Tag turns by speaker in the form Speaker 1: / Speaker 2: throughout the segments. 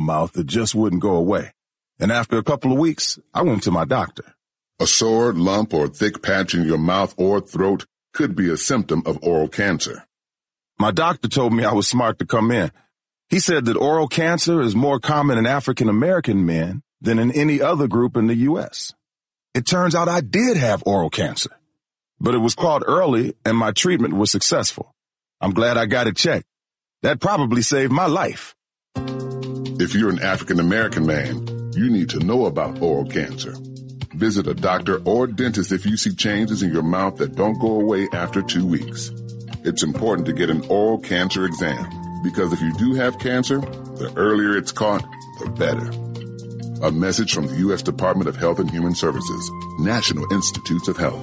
Speaker 1: mouth that just wouldn't go away. And after a couple of weeks, I went to my doctor.
Speaker 2: A sore, lump, or thick patch in your mouth or throat could be a symptom of oral cancer.
Speaker 1: My doctor told me I was smart to come in. He said that oral cancer is more common in African American men than in any other group in the U.S. It turns out I did have oral cancer, but it was caught early and my treatment was successful. I'm glad I got it checked. That probably saved my life.
Speaker 2: If you're an African American man, you need to know about oral cancer. Visit a doctor or dentist if you see changes in your mouth that don't go away after 2 weeks. It's important to get an oral cancer exam because if you do have cancer, the earlier it's caught, the better. A message from the U.S. Department of Health and Human Services, National Institutes of Health.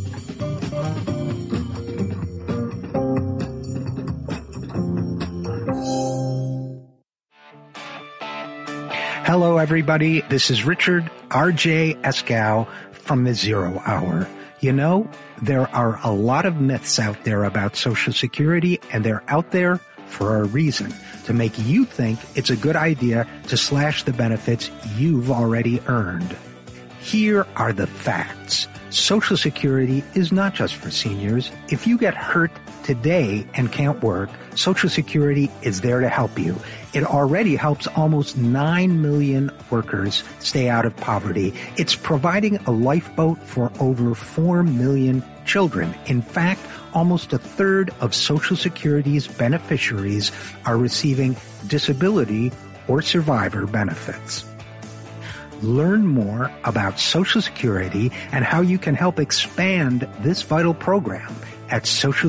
Speaker 3: Hello, everybody. This is Richard R.J. Eskow from the Zero Hour. You know, there are a lot of myths out there about Social Security, and they're out there for a reason, to make you think it's a good idea to slash the benefits you've already earned. Here are the facts. Social Security is not just for seniors. If you get hurt today and can't work, Social Security is there to help you. It already helps almost 9 million workers stay out of poverty. It's providing a lifeboat for over 4 million children. In fact, almost a third of Social Security's beneficiaries are receiving disability or survivor benefits. Learn more about Social Security and how you can help expand this vital program at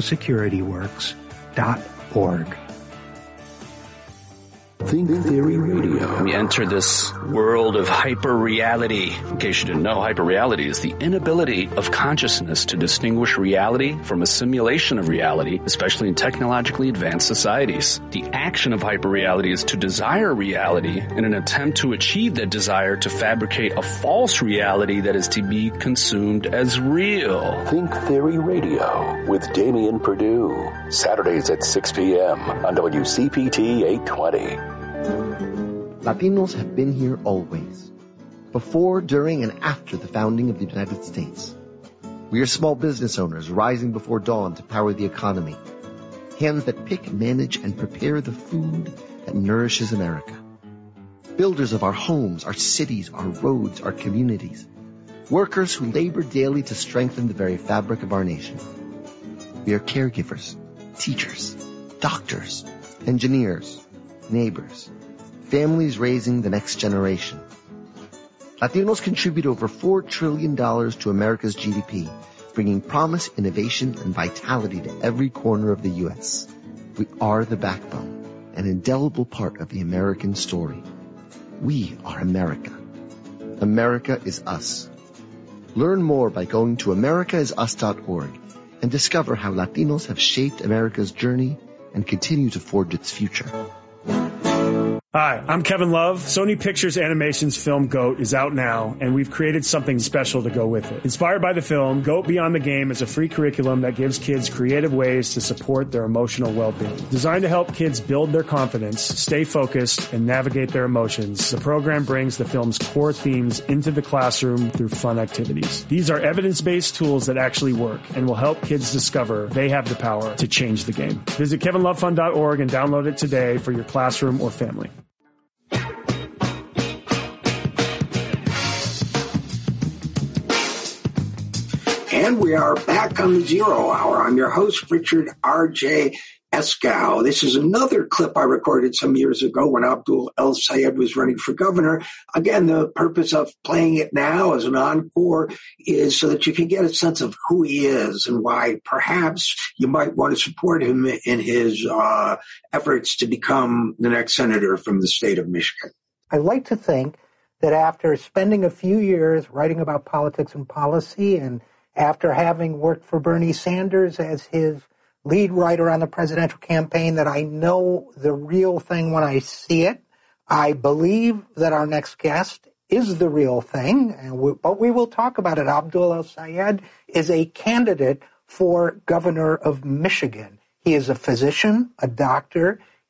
Speaker 3: socialsecurityworks.org.
Speaker 4: Think Theory Radio.
Speaker 5: We enter this world of hyper-reality. In case you didn't know, hyper-reality is the inability of consciousness to distinguish reality from a simulation of reality, especially in technologically advanced societies. The action of hyper-reality is to desire reality in an attempt to achieve that desire to fabricate a false reality that is to be consumed as real.
Speaker 4: Think Theory Radio with Damian Perdue. Saturdays at 6 p.m. on WCPT 820.
Speaker 6: Latinos have been here always, before, during, and after the founding of the United States. We are small business owners rising before dawn to power the economy, hands that pick, manage, and prepare the food that nourishes America. Builders of our homes, our cities, our roads, our communities. Workers who labor daily to strengthen the very fabric of our nation. We are caregivers, teachers, doctors, engineers, neighbors, families raising the next generation. Latinos contribute over $4 trillion to America's GDP, bringing promise, innovation, and vitality to every corner of the U.S. We are the backbone, an indelible part of the American story. We are America. America is us. Learn more by going to americaisus.org and discover how Latinos have shaped America's journey and continue to forge its future.
Speaker 7: Hi, I'm Kevin Love. Sony Pictures Animation's film GOAT is out now, and we've created something special to go with it. Inspired by the film, GOAT Beyond the Game is a free curriculum that gives kids creative ways to support their emotional well-being. Designed to help kids build their confidence, stay focused, and navigate their emotions, the program brings the film's core themes into the classroom through fun activities. These are evidence-based tools that actually work and will help kids discover they have the power to change the game. Visit kevinlovefund.org and download it today for your classroom or family.
Speaker 8: And we are back on the Zero Hour. I'm your host, Richard R.J. Eskow. This is another clip I recorded some years ago when Abdul El-Sayed was running for governor. Again, the purpose of playing it now as an encore is so that you can get a sense of who he is and why perhaps you might want to support him in his efforts to become the next senator from the state of Michigan.
Speaker 3: I like to think that after spending a few years writing about politics and policy, and after having worked for Bernie Sanders as his lead writer on the presidential campaign, that I know the real thing when I see it. I believe that our next guest is the real thing, but we will talk about it. Abdul El-Sayed is a candidate for governor of Michigan. He is a physician, a doctor.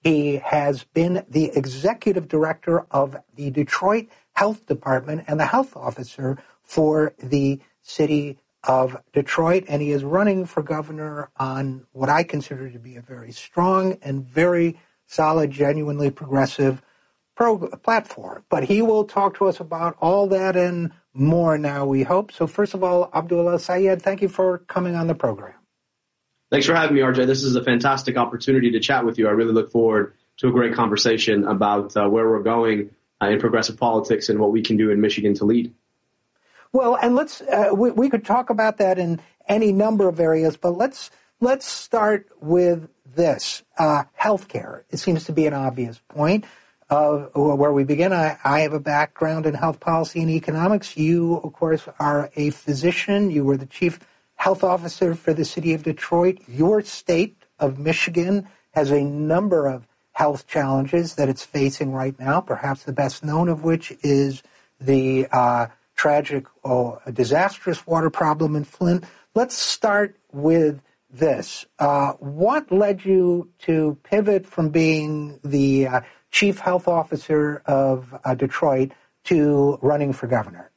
Speaker 3: He has been the executive director of the Detroit Health Department and the health officer for the city of Detroit, and he is running for governor on what I consider to be a very strong and very solid, genuinely progressive platform. But he will talk to us about all that and more now, we hope. So first of all, Abdul El-Sayed, thank you for coming on the program.
Speaker 9: Thanks for having me, RJ. This is a fantastic opportunity to chat with you. I really look forward to a great conversation about where we're going in progressive politics and what we can do in Michigan to lead.
Speaker 3: Well, and we could talk about that in any number of areas, but let's start with this. Healthcare. It seems to be an obvious point where we begin. I have a background in health policy and economics. You, of course, are a physician. You were the chief health officer for the city of Detroit. Your state of Michigan has a number of health challenges that it's facing right now, perhaps the best known of which is the tragic, disastrous water problem in Flint. Let's start with this. What led you to pivot from being the chief health officer of Detroit to running for governor?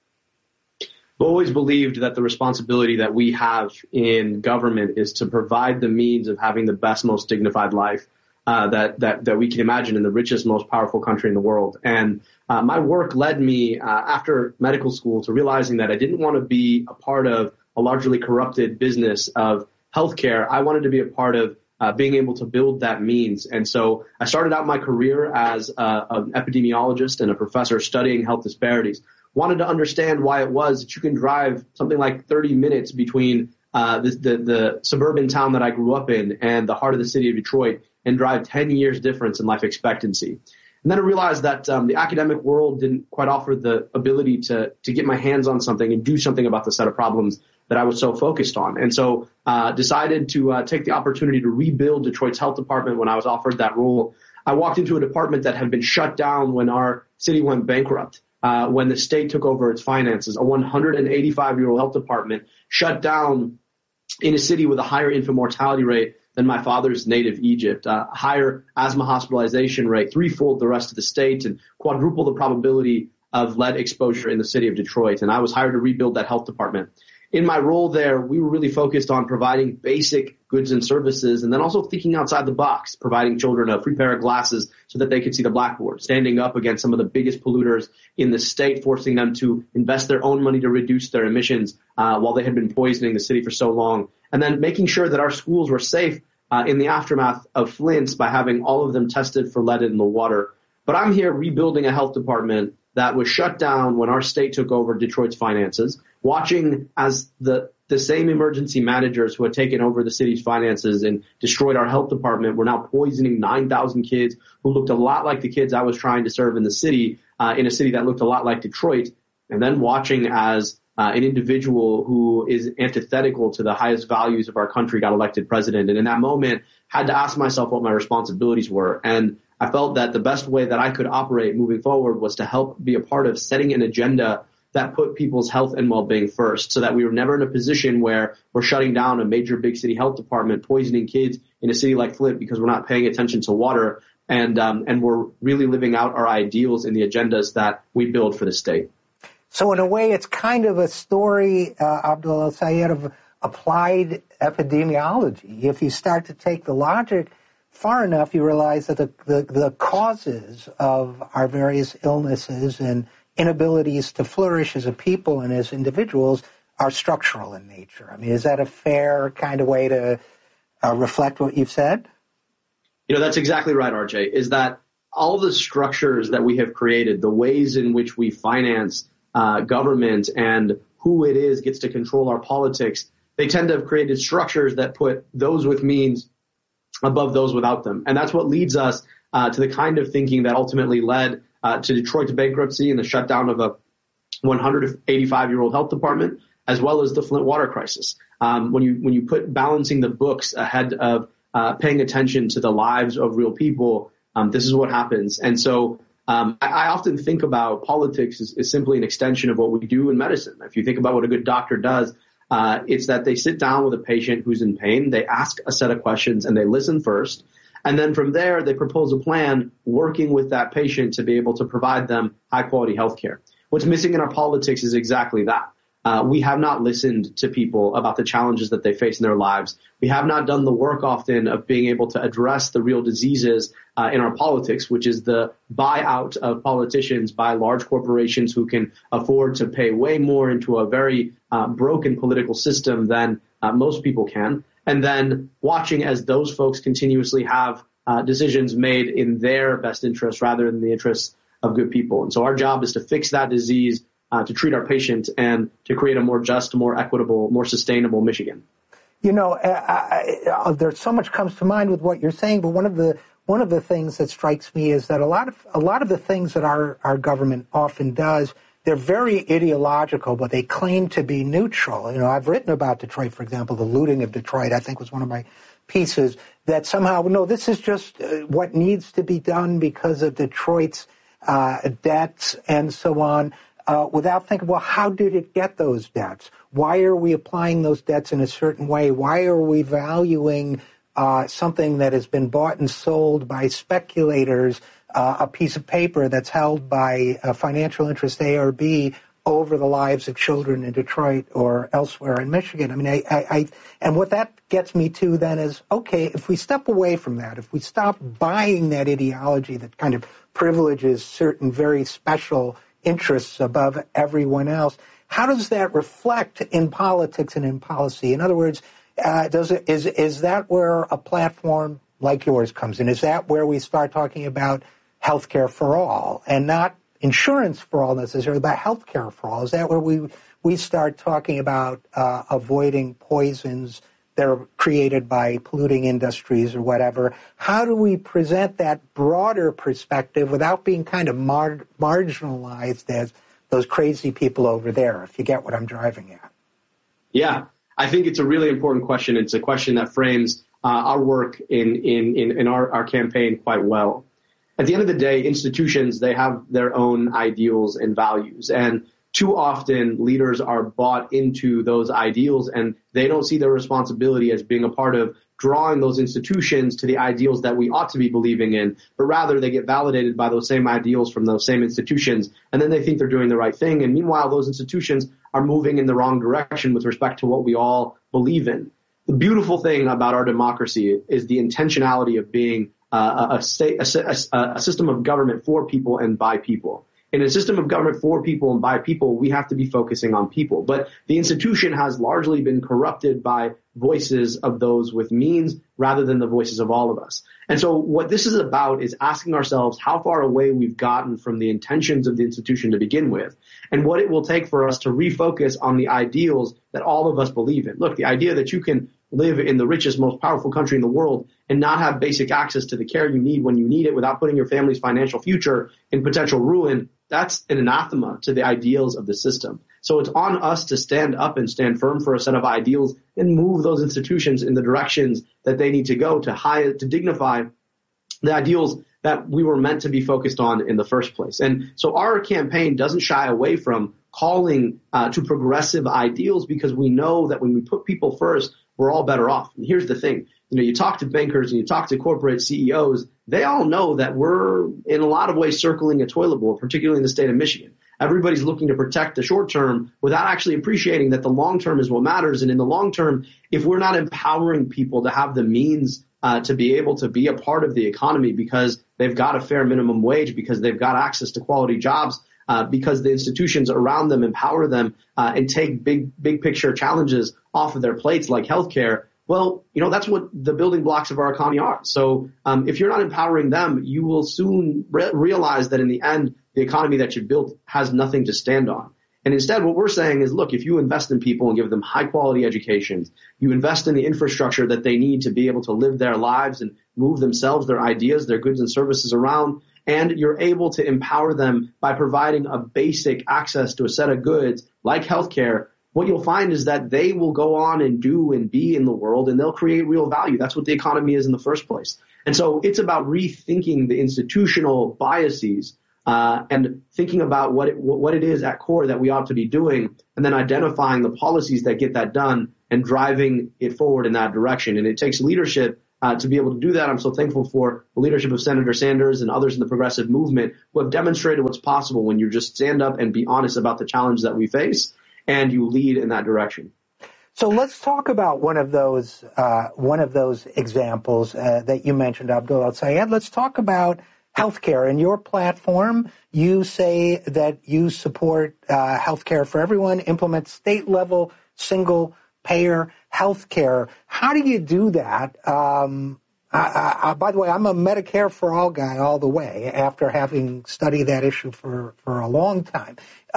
Speaker 9: I've always believed that the responsibility that we have in government is to provide the means of having the best, most dignified life that we can imagine in the richest, most powerful country in the world. And my work led me after medical school to realizing that I didn't want to be a part of a largely corrupted business of healthcare. I wanted to be a part of being able to build that means. And so I started out my career as an epidemiologist and a professor studying health disparities. Wanted to understand why it was that you can drive something like 30 minutes between the suburban town that I grew up in and the heart of the city of Detroit and drive 10 years difference in life expectancy. And then I realized that the academic world didn't quite offer the ability to get my hands on something and do something about the set of problems that I was so focused on. And so decided to take the opportunity to rebuild Detroit's health department when I was offered that role. I walked into a department that had been shut down when our city went bankrupt. When the state took over its finances, a 185-year-old health department shut down in a city with a higher infant mortality rate than my father's native Egypt, higher asthma hospitalization rate, threefold the rest of the state, and quadruple the probability of lead exposure in the city of Detroit. And I was hired to rebuild that health department. In my role there, we were really focused on providing basic goods and services and then also thinking outside the box, providing children a free pair of glasses so that they could see the blackboard, standing up against some of the biggest polluters in the state, forcing them to invest their own money to reduce their emissions while they had been poisoning the city for so long, and then making sure that our schools were safe in the aftermath of Flint by having all of them tested for lead in the water. But I'm here rebuilding a health department that was shut down when our state took over Detroit's finances, watching as the same emergency managers who had taken over the city's finances and destroyed our health department were now poisoning 9,000 kids who looked a lot like the kids I was trying to serve in the city, in a city that looked a lot like Detroit, and then watching as an individual who is antithetical to the highest values of our country got elected president. And in that moment, had to ask myself what my responsibilities were. And I felt that the best way that I could operate moving forward was to help be a part of setting an agenda that put people's health and well-being first, so that we were never in a position where we're shutting down a major big city health department, poisoning kids in a city like Flint because we're not paying attention to water, and we're really living out our ideals in the agendas that we build for the state.
Speaker 3: So in a way, it's kind of a story, Abdul El-Sayed, of applied epidemiology. If you start to take the logic far enough, you realize that the causes of our various illnesses and inabilities to flourish as a people and as individuals are structural in nature. I mean, is that a fair kind of way to reflect what you've said?
Speaker 9: You know, that's exactly right, RJ, is that all the structures that we have created, the ways in which we finance government and who it is gets to control our politics, they tend to have created structures that put those with means above those without them. And that's what leads us to the kind of thinking that ultimately led to Detroit's bankruptcy and the shutdown of a 185-year-old health department, as well as the Flint water crisis. When you put balancing the books ahead of paying attention to the lives of real people, this is what happens. And so I often think about politics as simply an extension of what we do in medicine. If you think about what a good doctor does, it's that they sit down with a patient who's in pain, they ask a set of questions, and they listen first. And then from there, they propose a plan working with that patient to be able to provide them high quality health care. What's missing in our politics is exactly that. We have not listened to people about the challenges that they face in their lives. We have not done the work often of being able to address the real diseases in our politics, which is the buyout of politicians by large corporations who can afford to pay way more into a very broken political system than most people can. And then watching as those folks continuously have decisions made in their best interest rather than the interests of good people. And so our job is to fix that disease, to treat our patients, and to create a more just, more equitable, more sustainable Michigan.
Speaker 3: You know, there's so much comes to mind with what you're saying, but one of the things that strikes me is that a lot of the things that our government often does, they're very ideological, but they claim to be neutral. You know, I've written about Detroit, for example, the looting of Detroit, I think was one of my pieces, that somehow, no, this is just what needs to be done because of Detroit's debts and so on, without thinking, well, how did it get those debts? Why are we applying those debts in a certain way? Why are we valuing something that has been bought and sold by speculators, a piece of paper that's held by a financial interest A or B, over the lives of children in Detroit or elsewhere in Michigan? I mean, and what that gets me to then is, okay, if we step away from that, if we stop buying that ideology that kind of privileges certain very special interests above everyone else, how does that reflect in politics and in policy? In other words, is that where a platform like yours comes in? Is that where we start talking about healthcare for all, and not insurance for all necessarily, but healthcare for all? Is that where we start talking about avoiding poisons that are created by polluting industries or whatever? How do we present that broader perspective without being kind of marginalized as those crazy people over there, if you get what I'm driving at?
Speaker 9: Yeah, I think it's a really important question. It's a question that frames our work in our campaign quite well. At the end of the day, institutions, they have their own ideals and values. And too often, leaders are bought into those ideals, and they don't see their responsibility as being a part of drawing those institutions to the ideals that we ought to be believing in, but rather they get validated by those same ideals from those same institutions, and then they think they're doing the right thing. And meanwhile, those institutions are moving in the wrong direction with respect to what we all believe in. The beautiful thing about our democracy is the intentionality of being a system of government for people and by people. In a system of government for people and by people, we have to be focusing on people. But the institution has largely been corrupted by voices of those with means rather than the voices of all of us. And so what this is about is asking ourselves how far away we've gotten from the intentions of the institution to begin with, and what it will take for us to refocus on the ideals that all of us believe in. Look, the idea that you can live in the richest, most powerful country in the world and not have basic access to the care you need when you need it without putting your family's financial future in potential ruin, that's an anathema to the ideals of the system. So it's on us to stand up and stand firm for a set of ideals and move those institutions in the directions that they need to go to dignify the ideals that we were meant to be focused on in the first place. And so our campaign doesn't shy away from calling to progressive ideals, because we know that when we put people first, we're all better off. And here's the thing. You talk to bankers and you talk to corporate CEOs, they all know that we're in a lot of ways circling a toilet bowl, particularly in the state of Michigan. Everybody's looking to protect the short term without actually appreciating that the long term is what matters. And in the long term, if we're not empowering people to have the means to be able to be a part of the economy because they've got a fair minimum wage, because they've got access to quality jobs, because the institutions around them empower them and take big picture challenges off of their plates like healthcare, well, that's what the building blocks of our economy are. So if you're not empowering them, you will soon realize that in the end, the economy that you built has nothing to stand on. And instead, what we're saying is, look, if you invest in people and give them high quality educations, you invest in the infrastructure that they need to be able to live their lives and move themselves, their ideas, their goods and services around, and you're able to empower them by providing a basic access to a set of goods like healthcare, what you'll find is that they will go on and do and be in the world, and they'll create real value. That's what the economy is in the first place. And so it's about rethinking the institutional biases and thinking about what it is at core that we ought to be doing, and then identifying the policies that get that done and driving it forward in that direction. And it takes leadership to be able to do that. I'm so thankful for the leadership of Senator Sanders and others in the progressive movement who have demonstrated what's possible when you just stand up and be honest about the challenge that we face and you lead in that direction.
Speaker 3: So let's talk about one of those examples that you mentioned, Abdul El-Sayed. Let's talk about healthcare. In your platform, you say that you support healthcare for everyone, implement state-level single-payer healthcare. How do you do that? By the way, I'm a Medicare for all guy all the way after having studied that issue for a long time.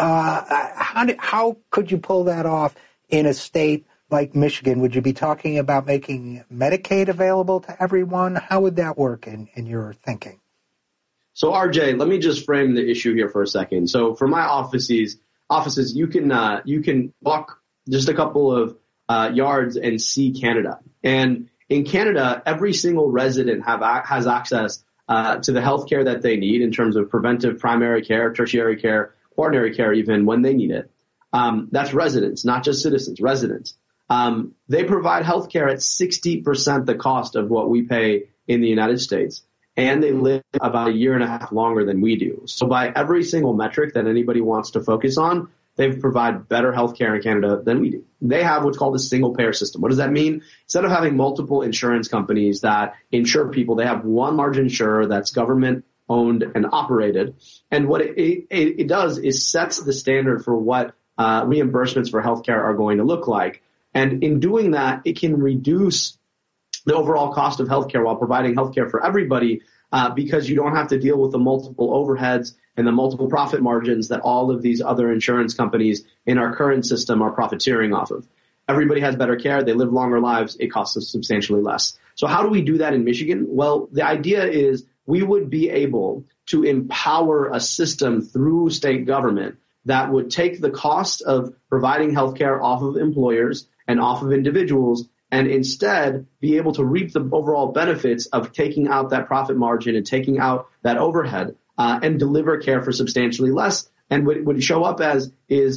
Speaker 3: How could you pull that off in a state like Michigan? Would you be talking about making Medicaid available to everyone? How would that work in your thinking?
Speaker 9: So, RJ, let me just frame the issue here for a second. So, for my offices, you can walk just a couple of yards and see Canada. And in Canada, every single resident has access to the health care that they need in terms of preventive primary care, tertiary care, quaternary care, even when they need it. That's residents, not just citizens, residents. They provide health care at 60% the cost of what we pay in the United States. And they live about a year and a half longer than we do. So by every single metric that anybody wants to focus on, they provide better health care in Canada than we do. They have what's called a single payer system. What does that mean? Instead of having multiple insurance companies that insure people, they have one large insurer that's government owned and operated. And what it does is sets the standard for what reimbursements for healthcare are going to look like. And in doing that, it can reduce the overall cost of healthcare while providing healthcare for everybody because you don't have to deal with the multiple overheads and the multiple profit margins that all of these other insurance companies in our current system are profiteering off of. Everybody has better care. They live longer lives. It costs us substantially less. So how do we do that in Michigan? Well, the idea is we would be able to empower a system through state government that would take the cost of providing healthcare off of employers and off of individuals and instead be able to reap the overall benefits of taking out that profit margin and taking out that overhead and deliver care for substantially less. And what would show up as is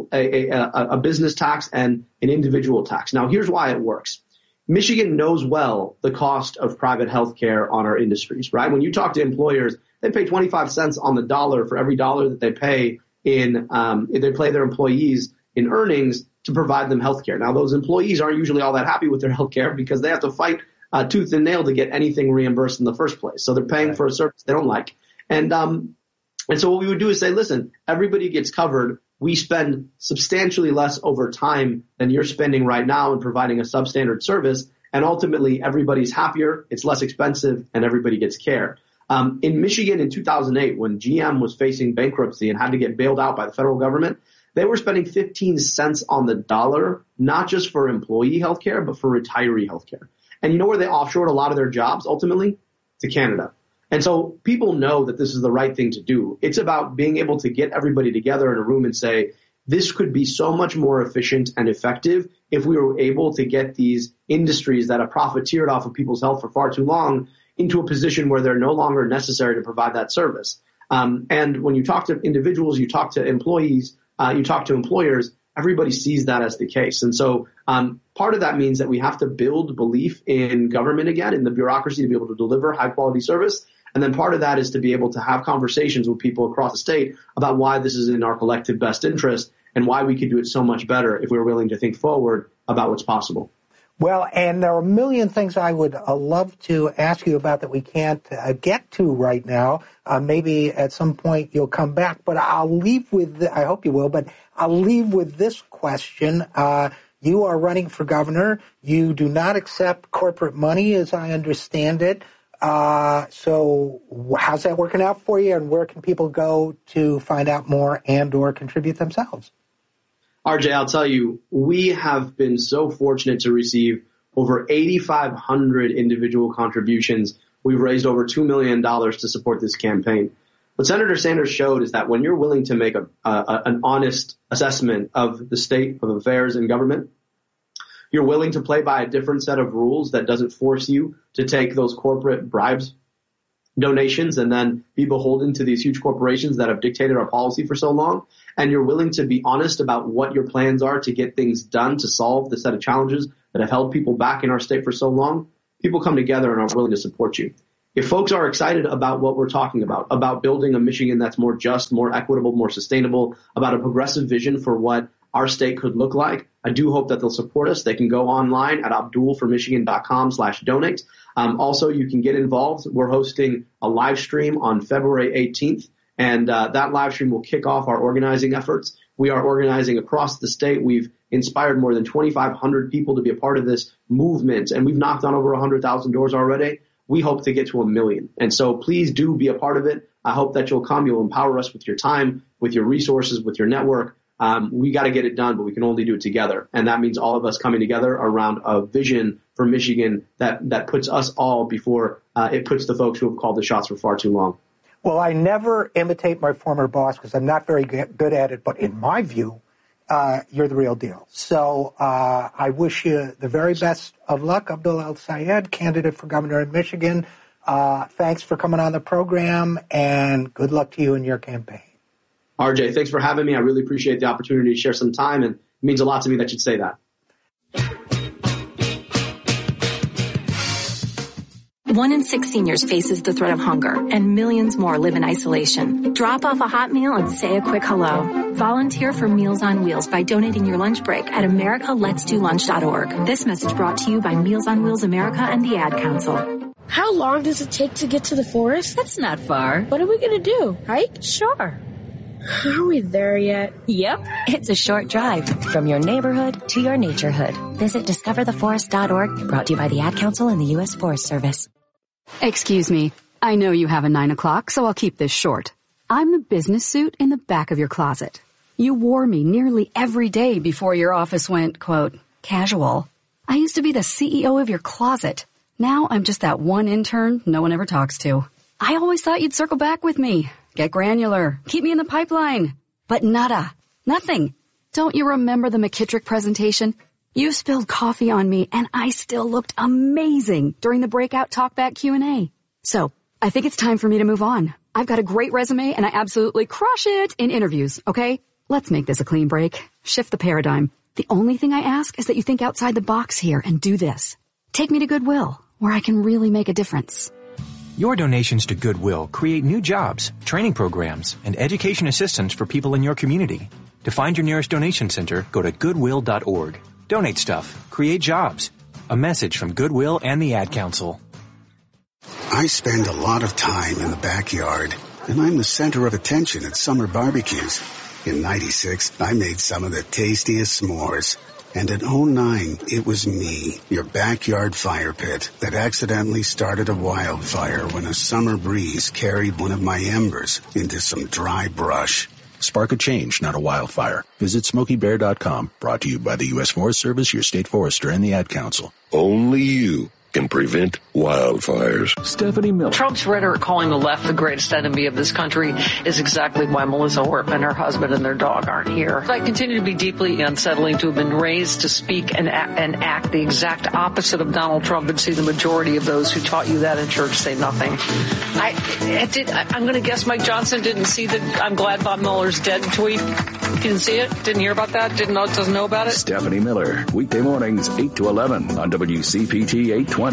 Speaker 9: a business tax and an individual tax. Now, here's why it works. Michigan knows well the cost of private health care on our industries, right? When you talk to employers, they pay 25 cents on the dollar for every dollar that they pay they pay their employees in earnings to provide them health care. Now, those employees aren't usually all that happy with their health care because they have to fight tooth and nail to get anything reimbursed in the first place. So they're paying for a service they don't like. And so what we would do is say, listen, everybody gets covered. We spend substantially less over time than you're spending right now in providing a substandard service. And ultimately, everybody's happier, it's less expensive, and everybody gets care. In Michigan in 2008, when GM was facing bankruptcy and had to get bailed out by the federal government, they were spending 15 cents on the dollar, not just for employee health care, but for retiree health care. And you know where they offshored a lot of their jobs, ultimately? To Canada. And so people know that this is the right thing to do. It's about being able to get everybody together in a room and say, this could be so much more efficient and effective if we were able to get these industries that have profiteered off of people's health for far too long into a position where they're no longer necessary to provide that service. And when you talk to individuals, you talk to employees, you talk to employers, everybody sees that as the case. And so part of that means that we have to build belief in government again, in the bureaucracy to be able to deliver high quality service. And then part of that is to be able to have conversations with people across the state about why this is in our collective best interest and why we could do it so much better if we're willing to think forward about what's possible.
Speaker 3: Well, and there are a million things I would love to ask you about that we can't get to right now. Maybe at some point you'll come back, but I'll leave with, I hope you will, but I'll leave with this question. You are running for governor. You do not accept corporate money, as I understand it. So how's that working out for you, and where can people go to find out more and or contribute themselves?
Speaker 9: RJ, I'll tell you, we have been so fortunate to receive over 8,500 individual contributions. We've raised over $2 million to support this campaign. What Senator Sanders showed is that when you're willing to make an honest assessment of the state of affairs in government, you're willing to play by a different set of rules that doesn't force you to take those corporate bribes, donations, and then be beholden to these huge corporations that have dictated our policy for so long. And you're willing to be honest about what your plans are to get things done to solve the set of challenges that have held people back in our state for so long. people come together and are willing to support you. If folks are excited about what we're talking about building a Michigan that's more just, more equitable, more sustainable, about a progressive vision for what our state could look like, I do hope that they'll support us. They can go online at abdulformichigan.com/donate. Also, you can get involved. We're hosting a live stream on February 18th, and that live stream will kick off our organizing efforts. We are organizing across the state. We've inspired more than 2,500 people to be a part of this movement, and we've knocked on over 100,000 doors already. We hope to get to 1 million. And so please do be a part of it. I hope that you'll come. You'll empower us with your time, with your resources, with your network. We got to get it done, but we can only do it together. And that means all of us coming together around a vision for Michigan that puts us all before it puts the folks who have called the shots for far too long.
Speaker 3: Well, I never imitate my former boss because I'm not very good at it. But in my view, you're the real deal. So I wish you the very best of luck, Abdul El-Sayed, candidate for governor in Michigan. Thanks for coming on the program, and good luck to you in your campaign.
Speaker 9: RJ, thanks for having me. I really appreciate the opportunity to share some time, and it means a lot to me that you'd say that.
Speaker 10: 1 in 6 seniors faces the threat of hunger, and millions more live in isolation. Drop off a hot meal and say a quick hello. Volunteer for Meals on Wheels by donating your lunch break at americaletsdolunch.org. This message brought to you by Meals on Wheels America and the Ad Council.
Speaker 11: How long does it take to get to the forest?
Speaker 12: That's not far.
Speaker 11: What are we going to do? Hike?
Speaker 12: Sure.
Speaker 11: Are we there yet?
Speaker 12: Yep. It's a short drive from your neighborhood to your naturehood. Visit discovertheforest.org, brought to you by the Ad Council and the U.S. Forest Service.
Speaker 13: Excuse me. I know you have a 9 o'clock, so I'll keep this short. I'm the business suit in the back of your closet. You wore me nearly every day before your office went, quote, casual. I used to be the CEO of your closet. Now I'm just that one intern no one ever talks to. I always thought you'd circle back with me. Get granular. Keep me in the pipeline. But nada. Nothing. Don't you remember the McKittrick presentation? You spilled coffee on me, and I still looked amazing during the breakout talkback Q&A. So, I think it's time for me to move on. I've got a great resume, and I absolutely crush it in interviews, okay? Let's make this a clean break. Shift the paradigm. The only thing I ask is that you think outside the box here and do this. Take me to Goodwill, where I can really make a difference.
Speaker 14: Your donations to Goodwill create new jobs, training programs, and education assistance for people in your community. To find your nearest donation center, go to goodwill.org. Donate stuff. Create jobs. A message from Goodwill and the Ad Council.
Speaker 15: I spend a lot of time in the backyard, and I'm the center of attention at summer barbecues. In '96, I made some of the tastiest s'mores. And in '09, it was me, your backyard fire pit, that accidentally started a wildfire when a summer breeze carried one of my embers into some dry brush.
Speaker 16: Spark a change, not a wildfire. Visit SmokeyBear.com. Brought to you by the U.S. Forest Service, your state forester, and the Ad Council.
Speaker 17: Only you can prevent wildfires.
Speaker 18: Stephanie Miller. Trump's rhetoric calling the left the greatest enemy of this country is exactly why Melissa Ortman, her husband, and their dog aren't here. I continue to be deeply unsettling to have been raised to speak and act the exact opposite of Donald Trump and see the majority of those who taught you that in church say nothing. I'm going to guess Mike Johnson didn't see the I'm glad Bob Mueller's dead tweet. You didn't see it? Didn't hear about that? Doesn't know about it?
Speaker 19: Stephanie Miller, weekday mornings 8 to 11 on WCPT 820.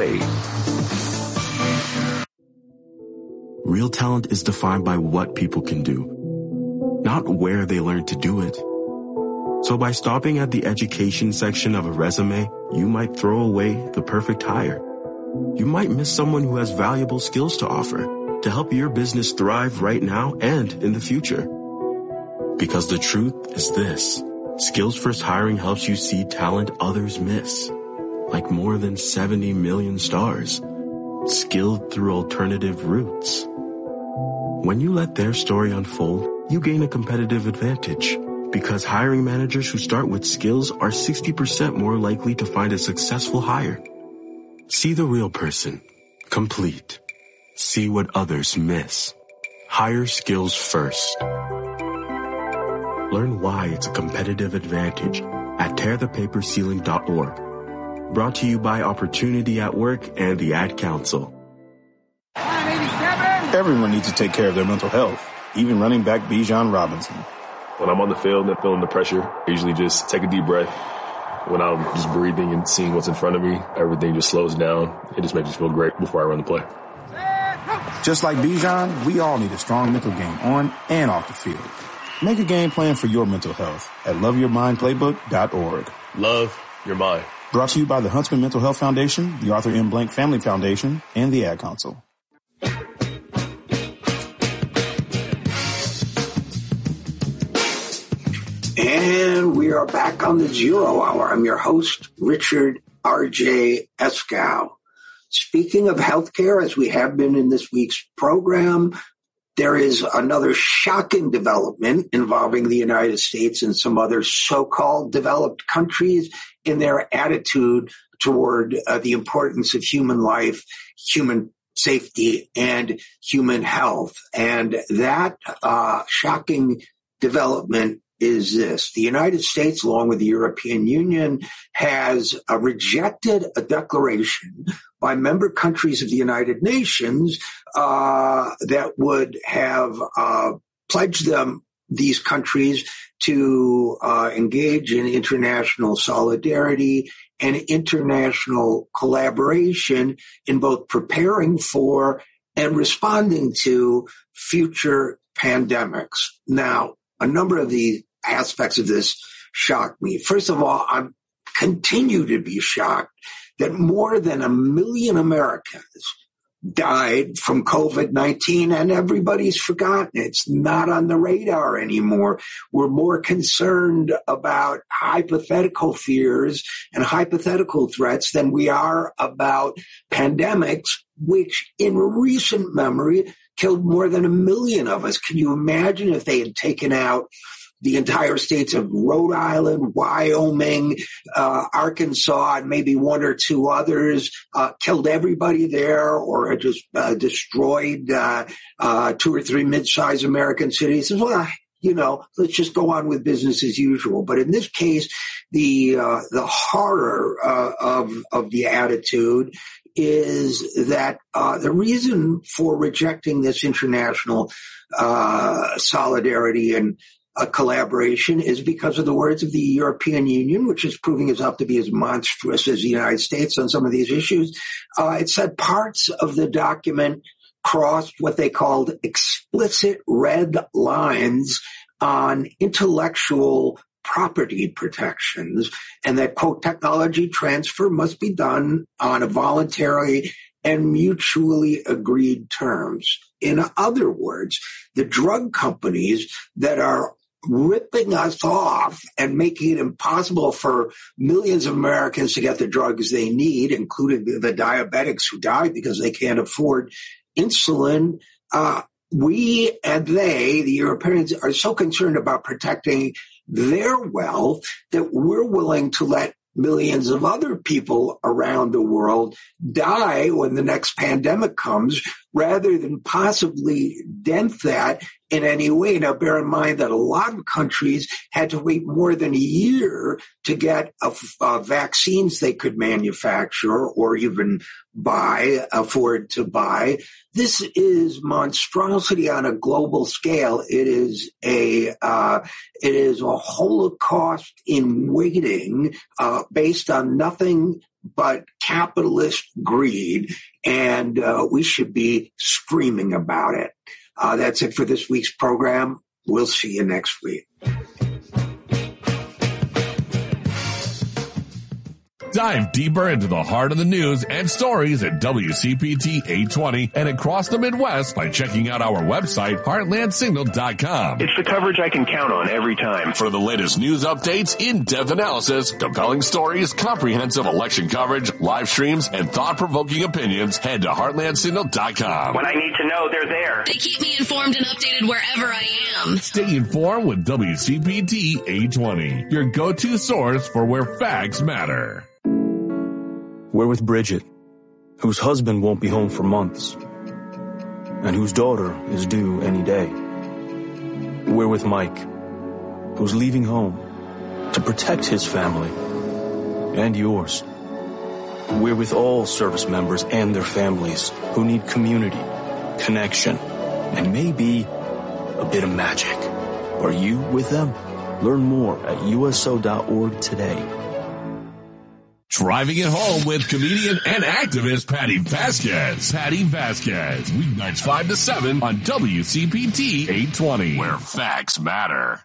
Speaker 20: Real talent is defined by what people can do, not where they learn to do it. So by stopping at the education section of a resume, you might throw away the perfect hire. You might miss someone who has valuable skills to offer to help your business thrive right now and in the future. Because the truth is this: Skills First Hiring helps you see talent others miss, like more than 70 million stars, skilled through alternative routes. When you let their story unfold, you gain a competitive advantage, because hiring managers who start with skills are 60% more likely to find a successful hire. See the real person, complete. See what others miss. Hire skills first. Learn why it's a competitive advantage at tearthepaperceiling.org. Brought to you by Opportunity at Work and the Ad Council.
Speaker 21: Everyone needs to take care of their mental health, even running back Bijan Robinson.
Speaker 22: When I'm on the field and feeling the pressure, I usually just take a deep breath,
Speaker 1: When I'm just breathing and seeing what's in front of me, everything just slows down. It just makes me feel great before I run the play.
Speaker 21: Just like Bijan, we all need a strong mental game on and off the field. Make a game plan for your mental health at loveyourmindplaybook.org.
Speaker 1: Love your mind.
Speaker 21: Brought to you by the Huntsman Mental Health Foundation, the Arthur M. Blank Family Foundation, and the Ad Council.
Speaker 8: And we are back on the Zero Hour. I'm your host, Richard R.J. Eskow. Speaking of healthcare, as we have been in this week's program, there is another shocking development involving the United States and some other so-called developed countries in their attitude toward the importance of human life, human safety, and human health. And that shocking development is this. The United States, along with the European Union, has rejected a declaration by member countries of the United Nations that would have pledged these countries to engage in international solidarity and international collaboration in both preparing for and responding to future pandemics. Now, a number of the aspects of this shock me. First of all, I continue to be shocked that more than 1 million Americans died from COVID-19, and everybody's forgotten. It's not on the radar anymore. We're more concerned about hypothetical fears and hypothetical threats than we are about pandemics, which in recent memory killed more than 1 million of us. Can you imagine if they had taken out the entire states of Rhode Island, Wyoming, Arkansas, and maybe one or two others, killed everybody there, or just destroyed 2 or 3 mid-sized American cities? Well, let's just go on with business as usual. But in this case, the horror of the attitude is that the reason for rejecting this international solidarity and collaboration is because of the words of the European Union, which is proving itself to be as monstrous as the United States on some of these issues. It said parts of the document crossed what they called explicit red lines on intellectual property protections, and that, quote, technology transfer must be done on a voluntary and mutually agreed terms. In other words, the drug companies that are ripping us off and making it impossible for millions of Americans to get the drugs they need, including the diabetics who die because they can't afford insulin, we and they, the Europeans, are so concerned about protecting their wealth that we're willing to let millions of other people around the world die when the next pandemic comes, rather than possibly dent that in any way. Now, bear in mind that a lot of countries had to wait more than a year to get vaccines they could manufacture or even afford to buy. This is monstrosity on a global scale. It is a Holocaust in waiting, based on nothing but capitalist greed, and we should be screaming about it. That's it for this week's program. We'll see you next week.
Speaker 22: Dive deeper into the heart of the news and stories at WCPT 820 and across the Midwest by checking out our website, heartlandsignal.com.
Speaker 23: It's the coverage I can count on every time.
Speaker 22: For the latest news updates, in-depth analysis, compelling stories, comprehensive election coverage, live streams, and thought-provoking opinions, head to heartlandsignal.com.
Speaker 23: When I need to know, they're there.
Speaker 24: They keep me informed and updated wherever I am.
Speaker 22: Stay informed with WCPT 820, your go-to source for where facts matter.
Speaker 25: We're with Bridget, whose husband won't be home for months, and whose daughter is due any day. We're with Mike, who's leaving home to protect his family and yours. We're with all service members and their families who need community, connection, and maybe a bit of magic. Are you with them? Learn more at USO.org today.
Speaker 22: Driving It Home with comedian and activist Patty Vasquez. Patty Vasquez, weeknights 5 to 7 on WCPT 820, where facts matter.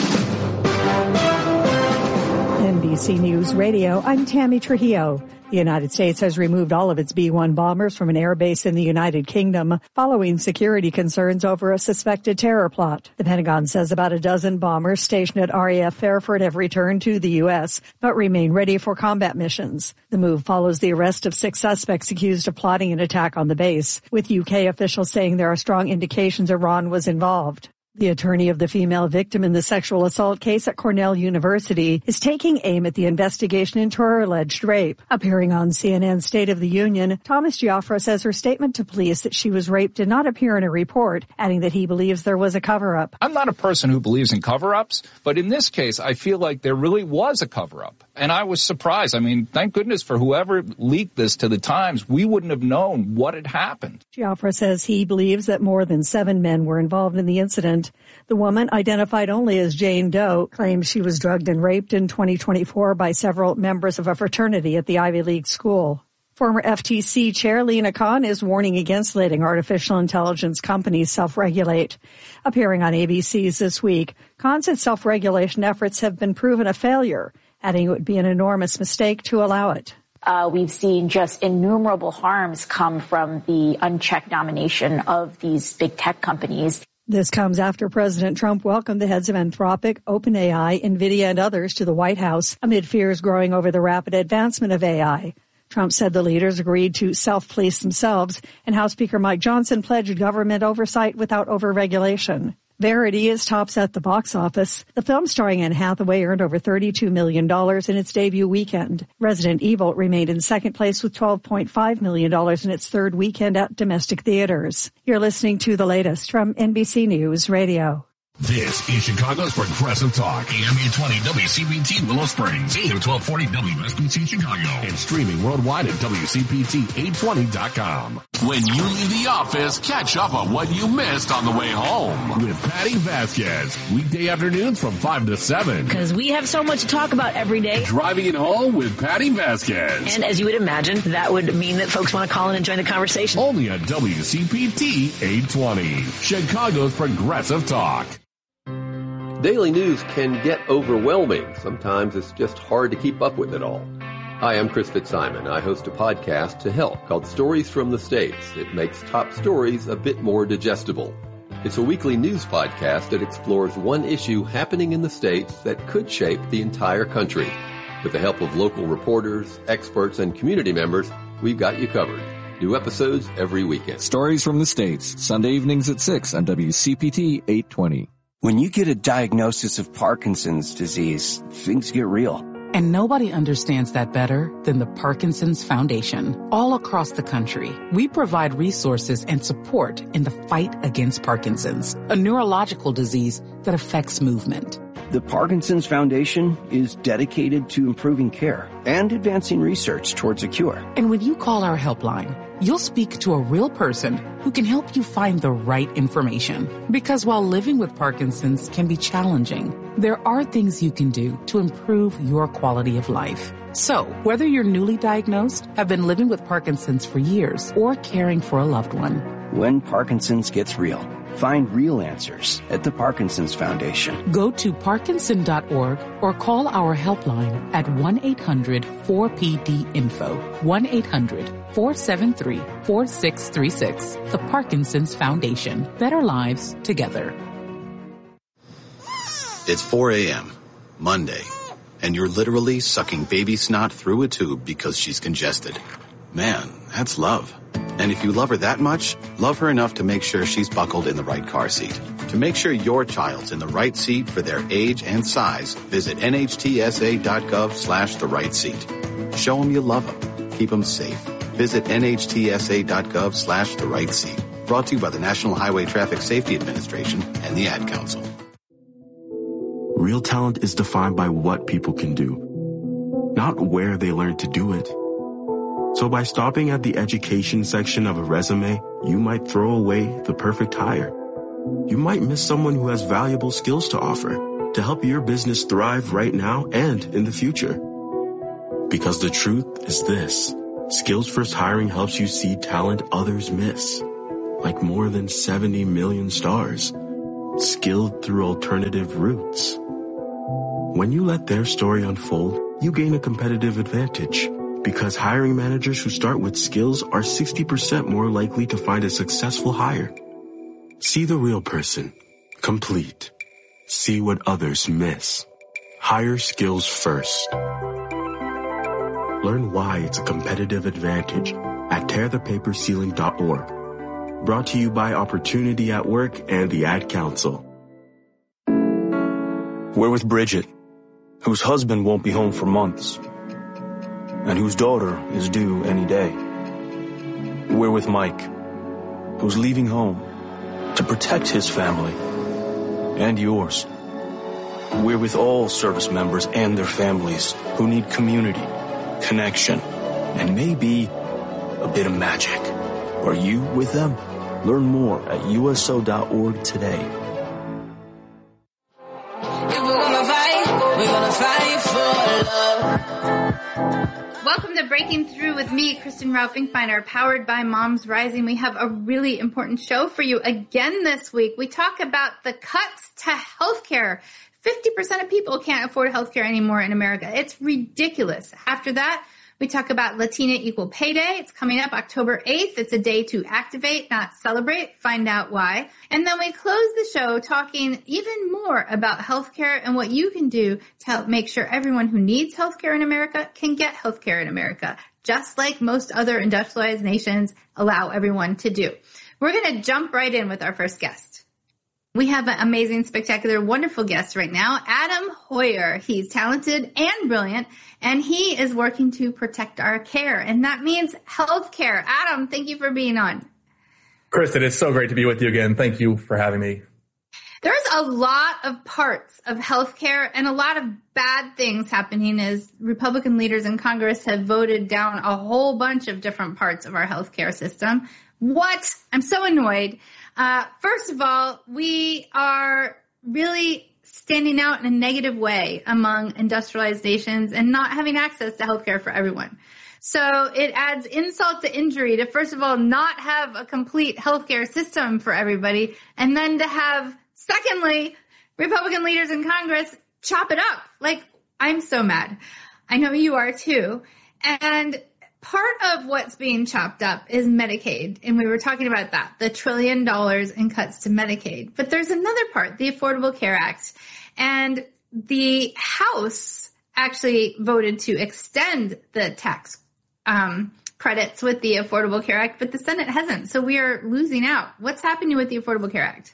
Speaker 2: NBC News Radio, I'm Tammy Trujillo. The United States has removed all of its B-1 bombers from an air base in the United Kingdom following security concerns over a suspected terror plot. The Pentagon says about a dozen bombers stationed at RAF Fairford have returned to the U.S., but remain ready for combat missions. The move follows the arrest of 6 suspects accused of plotting an attack on the base, with UK officials saying there are strong indications Iran was involved. The attorney of the female victim in the sexual assault case at Cornell University is taking aim at the investigation into her alleged rape. Appearing on CNN's State of the Union, Thomas Giaffra says her statement to police that she was raped did not appear in a report, adding that he believes there was a cover-up.
Speaker 4: I'm not a person who believes in cover-ups, but in this case, I feel like there really was a cover-up. And I was surprised. I mean, thank goodness for whoever leaked this to the Times. We wouldn't have known what had happened.
Speaker 2: Giaffra says he believes that more than 7 men were involved in the incident. The woman, identified only as Jane Doe, claims she was drugged and raped in 2024 by several members of a fraternity at the Ivy League school. Former FTC Chair Lina Khan is warning against letting artificial intelligence companies self-regulate. Appearing on ABC's This Week, Khan said self-regulation efforts have been proven a failure, adding it would be an enormous mistake to allow it.
Speaker 5: We've seen just innumerable harms come from the unchecked domination of these big tech companies.
Speaker 2: This comes after President Trump welcomed the heads of Anthropic, OpenAI, NVIDIA, and others to the White House amid fears growing over the rapid advancement of AI. Trump said the leaders agreed to self-police themselves, and House Speaker Mike Johnson pledged government oversight without over-regulation. Verity is tops at the box office. The film starring Anne Hathaway earned over $32 million in its debut weekend. Resident Evil remained in second place with $12.5 million in its third weekend at domestic theaters. You're listening to the latest from NBC News Radio.
Speaker 22: This is Chicago's Progressive Talk, AM 820 WCPT Willow Springs, AM 1240 WSBT Chicago, and streaming worldwide at WCPT820.com. When you leave the office, catch up on what you missed on the way home with Patty Vasquez. Weekday afternoons from 5 to 7.
Speaker 24: Because we have so much to talk about every day.
Speaker 22: Driving It Home with Patty Vasquez.
Speaker 18: And as you would imagine, that would mean that folks want to call in and join the conversation.
Speaker 22: Only on WCPT 820, Chicago's Progressive Talk.
Speaker 6: Daily news can get overwhelming. Sometimes it's just hard to keep up with it all. Hi, I'm Chris Fitzsimon. I host a podcast to help called Stories from the States. It makes top stories a bit more digestible. It's a weekly news podcast that explores one issue happening in the States that could shape the entire country. With the help of local reporters, experts, and community members, we've got you covered. New episodes every weekend.
Speaker 7: Stories from the States, Sunday evenings at 6 on WCPT 820.
Speaker 26: When you get a diagnosis of Parkinson's disease, things get real.
Speaker 27: And nobody understands that better than the Parkinson's Foundation. All across the country, we provide resources and support in the fight against Parkinson's, a neurological disease that affects movement.
Speaker 26: The Parkinson's Foundation is dedicated to improving care and advancing research towards a cure.
Speaker 27: And when you call our helpline, you'll speak to a real person who can help you find the right information. Because while living with Parkinson's can be challenging, there are things you can do to improve your quality of life. So, whether you're newly diagnosed, have been living with Parkinson's for years, or caring for a loved one,
Speaker 26: when Parkinson's gets real, find real answers at the Parkinson's Foundation.
Speaker 27: Go to parkinson.org or call our helpline at 1-800-4PD-INFO, 1-800-473-4636. The Parkinson's Foundation. Better lives together.
Speaker 28: It's 4 a.m., Monday, and you're literally sucking baby snot through a tube because she's congested. Man, that's love. And if you love her that much, love her enough to make sure she's buckled in the right car seat. To make sure your child's in the right seat for their age and size, visit nhtsa.gov/the right seat. Show them you love them. Keep them safe. Visit nhtsa.gov/the right seat. Brought to you by the National Highway Traffic Safety Administration and the Ad Council.
Speaker 20: Real talent is defined by what people can do, not where they learn to do it. So by stopping at the education section of a resume, you might throw away the perfect hire. You might miss someone who has valuable skills to offer to help your business thrive right now and in the future. Because the truth is this. Skills First Hiring helps you see talent others miss. Like more than 70 million stars. Skilled through alternative routes. When you let their story unfold, you gain a competitive advantage. Because hiring managers who start with skills are 60% more likely to find a successful hire. See the real person. Complete. See what others miss. Hire skills first. Learn why it's a competitive advantage at tearthepaperceiling.org. Brought to you by Opportunity at Work and the Ad Council.
Speaker 25: We're with Bridget, whose husband won't be home for months, and whose daughter is due any day. We're with Mike, who's leaving home to protect his family and yours. We're with all service members and their families who need community, connection, and maybe a bit of magic. Are you with them? Learn more at USO.org today.
Speaker 3: If we're gonna fight for love.
Speaker 9: Welcome to Breaking Through with me, Kristen Rao Finkbeiner, powered by Moms Rising. We have a really important show for you again this week. We talk about the cuts to healthcare. 50% of people can't afford healthcare anymore in America. It's ridiculous. After that, we talk about Latina Equal Pay Day. It's coming up October 8th. It's a day to activate, not celebrate. Find out why. And then we close the show talking even more about healthcare and what you can do to help make sure everyone who needs healthcare in America can get healthcare in America, just like most other industrialized nations allow everyone to do. We're going to jump right in with our first guest. We have an amazing, spectacular, wonderful guest right now, Adam Hoyer. He's talented and brilliant, and he is working to protect our care, and that means health care. Adam, thank you for being on.
Speaker 10: Kristen, it's so great to be with you again. Thank you for having me.
Speaker 9: There's a lot of parts of healthcare and a lot of bad things happening as Republican leaders in Congress have voted down a whole bunch of different parts of our healthcare system. What? I'm so annoyed. First of all, we are really standing out in a negative way among industrialized nations and not having access to healthcare for everyone. So it adds insult to injury to, first of all, not have a complete healthcare system for everybody, and then to have, secondly, Republican leaders in Congress chop it up. Like, I'm so mad. I know you are too. And part of what's being chopped up is Medicaid, and we were talking about that, the $1 trillion in cuts to Medicaid. But there's another part, the Affordable Care Act, and the House actually voted to extend the tax credits with the Affordable Care Act, but the Senate hasn't, so we are losing out. What's happening with the Affordable Care Act?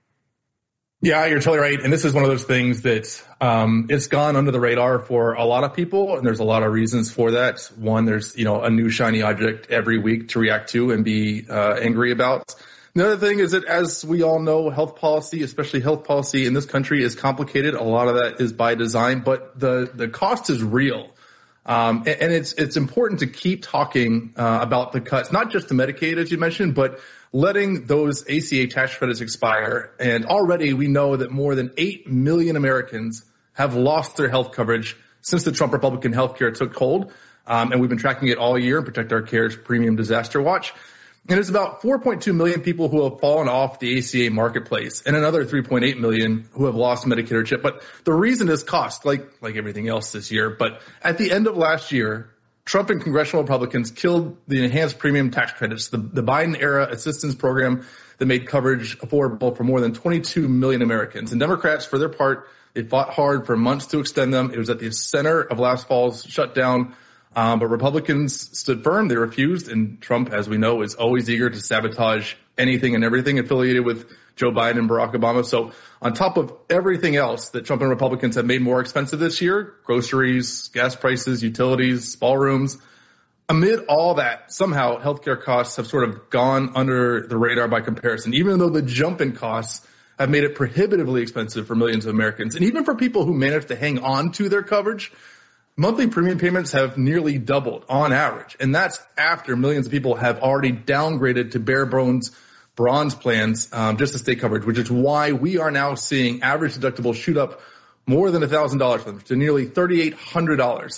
Speaker 10: Yeah, you're totally right. And this is one of those things that it's gone under the radar for a lot of people, and there's a lot of reasons for that. One, there's a new shiny object every week to react to and be angry about. The other thing is that, as we all know, health policy, especially health policy in this country, is complicated. A lot of that is by design, but the cost is real. And it's important to keep talking about the cuts, not just to Medicaid, as you mentioned, but letting those ACA tax credits expire. And already we know that more than 8 million Americans have lost their health coverage since the Trump Republican health care took hold. And we've been tracking it all year, Protect Our Care's Premium Disaster Watch. And it's about 4.2 million people who have fallen off the ACA marketplace and another 3.8 million who have lost Medicare or CHIP. But the reason is cost, like everything else this year. But at the end of last year, Trump and congressional Republicans killed the enhanced premium tax credits, the Biden-era assistance program that made coverage affordable for more than 22 million Americans. And Democrats, for their part, they fought hard for months to extend them. It was at the center of last fall's shutdown. But Republicans stood firm. They refused. And Trump, as we know, is always eager to sabotage anything and everything affiliated with Joe Biden and Barack Obama. So on top of everything else that Trump and Republicans have made more expensive this year, groceries, gas prices, utilities, ballrooms, amid all that, somehow healthcare costs have sort of gone under the radar by comparison, even though the jump in costs have made it prohibitively expensive for millions of Americans. And even for people who manage to hang on to their coverage, monthly premium payments have nearly doubled on average. And that's after millions of people have already downgraded to bare bones bronze plans just to stay covered, which is why we are now seeing average deductibles shoot up more than $1,000 for them to nearly $3,800.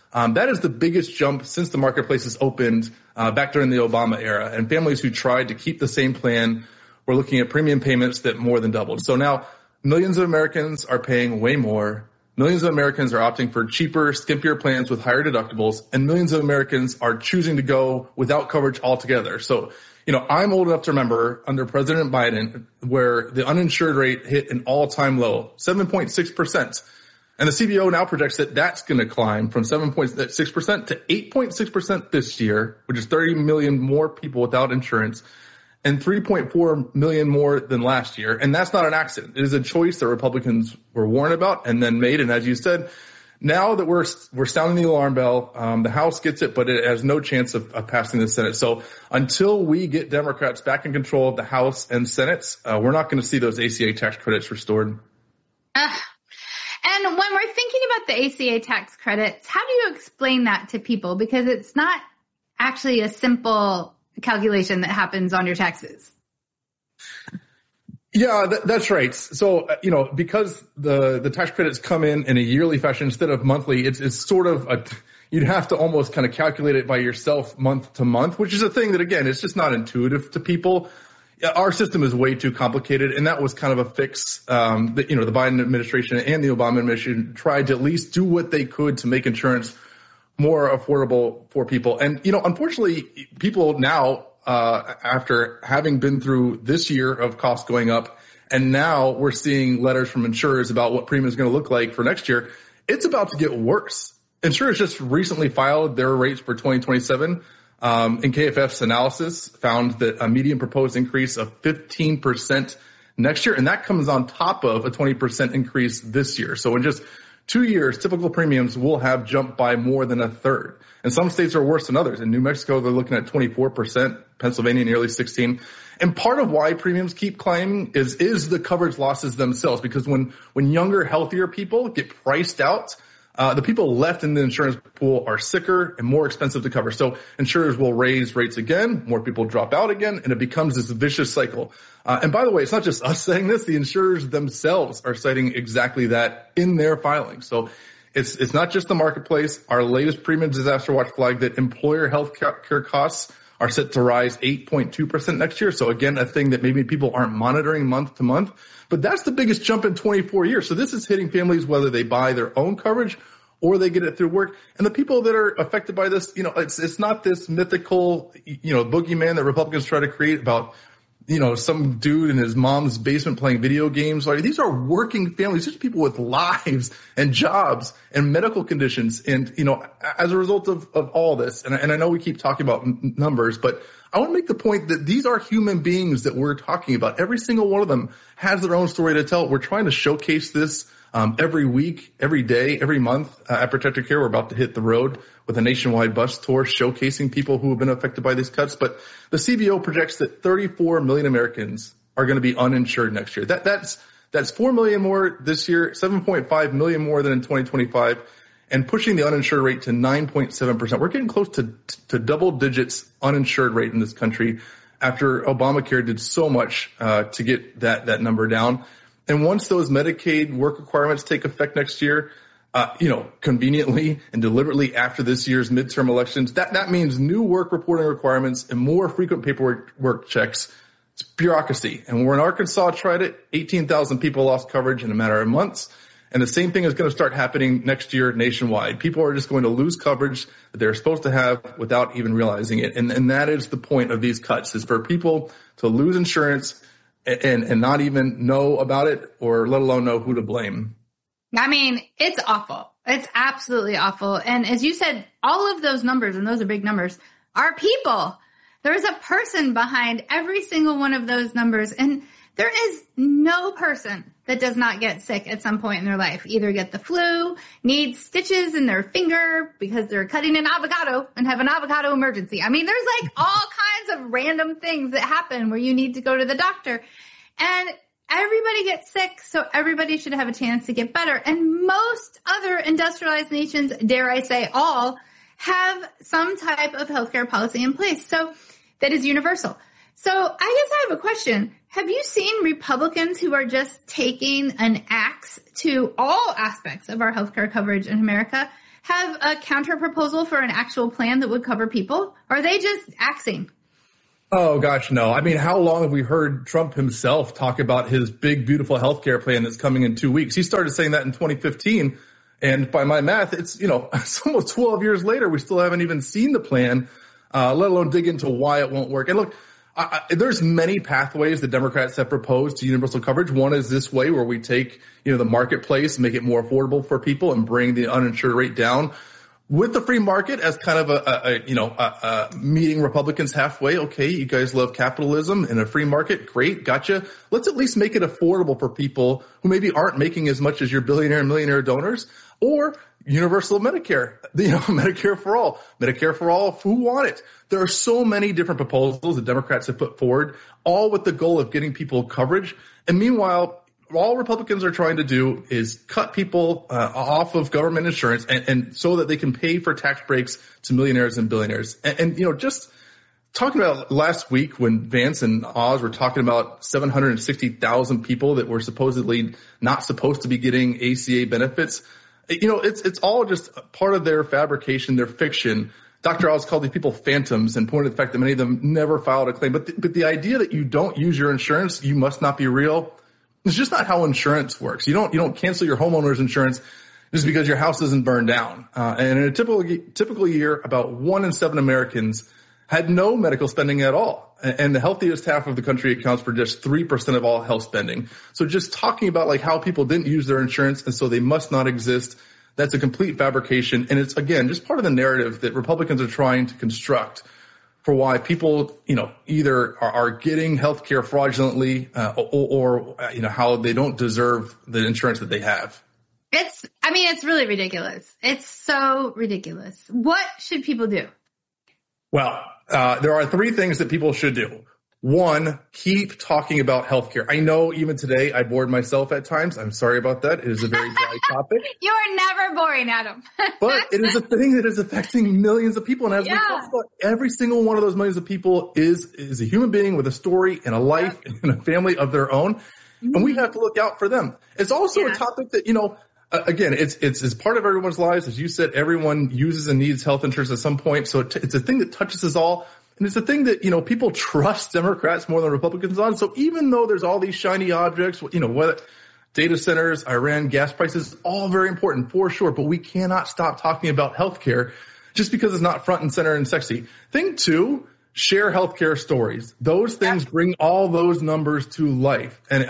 Speaker 10: That is the biggest jump since the marketplaces opened back during the Obama era. And families who tried to keep the same plan were looking at premium payments that more than doubled. So now millions of Americans are paying way more. Millions of Americans are opting for cheaper, skimpier plans with higher deductibles, and millions of Americans are choosing to go without coverage altogether. So, I'm old enough to remember under President Biden where the uninsured rate hit an all-time low, 7.6%. And the CBO now projects that that's going to climb from 7.6% to 8.6% this year, which is 30 million more people without insurance, and 3.4 million more than last year. And that's not an accident. It is a choice that Republicans were warned about and then made. And as you said, now that we're sounding the alarm bell, the House gets it, but it has no chance of passing the Senate. So until we get Democrats back in control of the House and Senate, we're not going to see those ACA tax credits restored.
Speaker 9: And when we're thinking about the ACA tax credits, how do you explain that to people? Because it's not actually a simple calculation that happens on your taxes.
Speaker 10: Yeah, that's right. So, because the tax credits come in a yearly fashion instead of monthly, it's sort of you'd have to almost kind of calculate it by yourself month to month, which is a thing that, again, it's just not intuitive to people. Our system is way too complicated, and that was kind of a fix that, the Biden administration and the Obama administration tried to at least do what they could to make insurance more affordable for people. And, unfortunately, people now, after having been through this year of costs going up, and now we're seeing letters from insurers about what premium is going to look like for next year, it's about to get worse. Insurers just recently filed their rates for 2027. And KFF's analysis found that a median proposed increase of 15% next year, and that comes on top of a 20% increase this year. So in just 2 years, typical premiums will have jumped by more than a third. And some states are worse than others. In New Mexico, they're looking at 24%, Pennsylvania nearly 16%. And part of why premiums keep climbing is the coverage losses themselves, because when younger, healthier people get priced out, the people left in the insurance pool are sicker and more expensive to cover. So insurers will raise rates again, more people drop out again, and it becomes this vicious cycle. And by the way, it's not just us saying this. The insurers themselves are citing exactly that in their filings. So it's not just the marketplace. Our latest premium disaster watch flagged that employer health care costs are set to rise 8.2% next year. So again, a thing that maybe people aren't monitoring month to month. But that's the biggest jump in 24 years. So this is hitting families whether they buy their own coverage or they get it through work. And the people that are affected by this, it's not this mythical, boogeyman that Republicans try to create about, some dude in his mom's basement playing video games. Like, these are working families. These are people with lives and jobs and medical conditions. And, as a result of all this, and I know we keep talking about numbers, but I want to make the point that these are human beings that we're talking about. Every single one of them has their own story to tell. We're trying to showcase this every week, every day, every month. At Protector Care, we're about to hit the road with a nationwide bus tour showcasing people who have been affected by these cuts. But the CBO projects that 34 million Americans are going to be uninsured next year. That's 4 million more this year, 7.5 million more than in 2025, and pushing the uninsured rate to 9.7%. We're getting close to double digits uninsured rate in this country after Obamacare did so much to get that number down. And once those Medicaid work requirements take effect next year, conveniently and deliberately after this year's midterm elections, that means new work reporting requirements and more frequent paperwork checks. It's bureaucracy. And when Arkansas tried it, 18,000 people lost coverage in a matter of months. And the same thing is going to start happening next year nationwide. People are just going to lose coverage that they're supposed to have without even realizing it. And that is the point of these cuts, is for people to lose insurance and not even know about it, or let alone know who to blame.
Speaker 9: I mean, it's awful. It's absolutely awful. And as you said, all of those numbers, and those are big numbers, are people. There is a person behind every single one of those numbers. And there is no person that does not get sick at some point in their life, either get the flu, need stitches in their finger because they're cutting an avocado and have an avocado emergency. I mean, there's like all kinds of random things that happen where you need to go to the doctor. And everybody gets sick, so everybody should have a chance to get better. And most other industrialized nations, dare I say all, have some type of healthcare policy in place. So that is universal. So I guess I have a question. Have you seen Republicans who are just taking an axe to all aspects of our healthcare coverage in America have a counter proposal for an actual plan that would cover people? Or are they just axing?
Speaker 10: Oh, gosh, no. I mean, how long have we heard Trump himself talk about his big, beautiful healthcare plan that's coming in 2 weeks? He started saying that in 2015. And by my math, it's, it's almost 12 years later. We still haven't even seen the plan, let alone dig into why it won't work. And look, there's many pathways that Democrats have proposed to universal coverage. One is this way where we take, the marketplace, make it more affordable for people and bring the uninsured rate down with the free market as kind of a meeting Republicans halfway. Okay, you guys love capitalism and a free market. Great. Gotcha. Let's at least make it affordable for people who maybe aren't making as much as your billionaire and millionaire donors, or universal Medicare, Medicare for all. Medicare for all, who want it? There are so many different proposals that Democrats have put forward, all with the goal of getting people coverage. And meanwhile, all Republicans are trying to do is cut people off of government insurance and so that they can pay for tax breaks to millionaires and billionaires. And just talking about last week when Vance and Oz were talking about 760,000 people that were supposedly not supposed to be getting ACA benefits. It's all just part of their fabrication, their fiction. Dr. Oz called these people phantoms and pointed to the fact that many of them never filed a claim. But the idea that you don't use your insurance, you must not be real. It's just not how insurance works. You don't cancel your homeowner's insurance just because your house isn't burned down. And in a typical year, about 1 in 7 Americans had no medical spending at all. And the healthiest half of the country accounts for just 3% of all health spending. So just talking about like how people didn't use their insurance and so they must not exist, that's a complete fabrication. And it's, again, just part of the narrative that Republicans are trying to construct for why people, either are getting health care fraudulently or how they don't deserve the insurance that they have.
Speaker 9: It's really ridiculous. It's so ridiculous. What should people do?
Speaker 10: Well, there are 3 things that people should do. 1, keep talking about healthcare. I know even today I bored myself at times. I'm sorry about that. It is a very dry topic.
Speaker 9: You are never boring, Adam.
Speaker 10: But it is a thing that is affecting millions of people. And as we talk about, every single one of those millions of people is a human being with a story and a life and a family of their own. Mm-hmm. And we have to look out for them. It's also a topic that, again, it's part of everyone's lives. As you said, everyone uses and needs health insurance at some point. So it's a thing that touches us all. And it's a thing that, people trust Democrats more than Republicans on. So even though there's all these shiny objects, whether data centers, Iran, gas prices, all very important for sure. But we cannot stop talking about healthcare just because it's not front and center and sexy. Thing 2, share healthcare stories. Those things bring all those numbers to life. And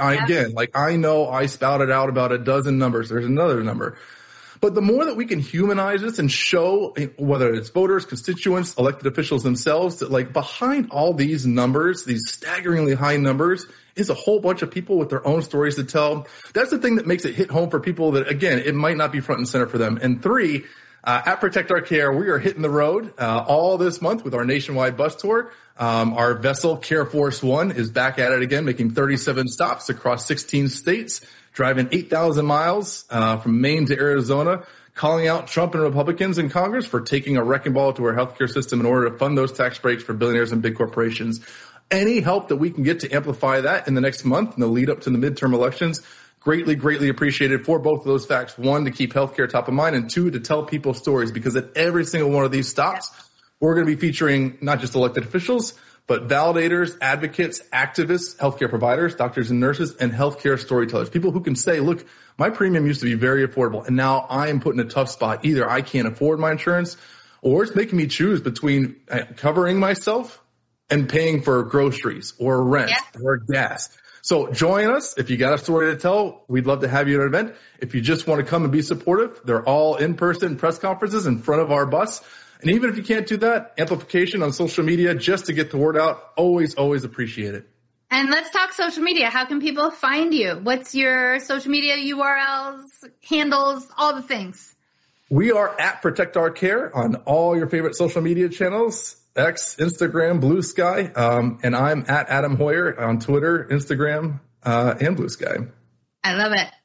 Speaker 10: I know I spouted out about a dozen numbers. There's another number. But the more that we can humanize this and show, whether it's voters, constituents, elected officials themselves, that behind all these numbers, these staggeringly high numbers, is a whole bunch of people with their own stories to tell. That's the thing that makes it hit home for people that, again, it might not be front and center for them. And 3, at Protect Our Care, we are hitting the road all this month with our nationwide bus tour. Our vessel, Care Force One, is back at it again, making 37 stops across 16 states, driving 8,000 miles from Maine to Arizona, calling out Trump and Republicans in Congress for taking a wrecking ball to our healthcare system in order to fund those tax breaks for billionaires and big corporations. Any help that we can get to amplify that in the next month in the lead up to the midterm elections, greatly, greatly appreciated for both of those facts. 1, to keep healthcare top of mind, and 2, to tell people stories, because at every single one of these stops, we're going to be featuring not just elected officials, but validators, advocates, activists, healthcare providers, doctors and nurses, and healthcare storytellers. People who can say, look, my premium used to be very affordable, and now I am put in a tough spot. Either I can't afford my insurance, or it's making me choose between covering myself and paying for groceries or rent or gas. So join us. If you got a story to tell, we'd love to have you at an event. If you just want to come and be supportive, they're all in-person press conferences in front of our bus. And even if you can't do that, amplification on social media just to get the word out, always, always appreciate it.
Speaker 9: And let's talk social media. How can people find you? What's your social media URLs, handles, all the things?
Speaker 10: We are at Protect Our Care on all your favorite social media channels, X, Instagram, Blue Sky. And I'm at Adam Hoyer on Twitter, Instagram, and Blue Sky.
Speaker 9: I love it.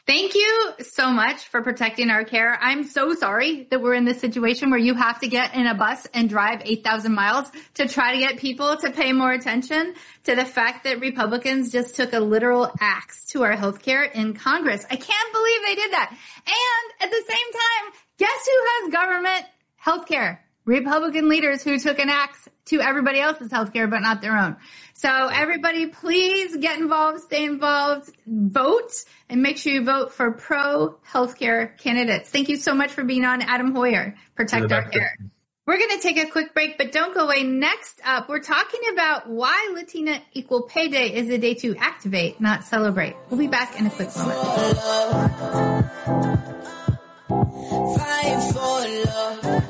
Speaker 9: Thank you so much for protecting our care. I'm so sorry that we're in this situation where you have to get in a bus and drive 8,000 miles to try to get people to pay more attention to the fact that Republicans just took a literal axe to our healthcare in Congress. I can't believe they did that. And at the same time, guess who has government healthcare? Republican leaders who took an axe to everybody else's healthcare, but not their own. So everybody, please get involved, stay involved, vote, and make sure you vote for pro-healthcare candidates. Thank you so much for being on, Adam Hoyer. Protect our care. We're going to take a quick break, but don't go away. Next up, we're talking about why Latina Equal Pay Day is a day to activate, not celebrate. We'll be back in a quick moment.
Speaker 3: Fight for love.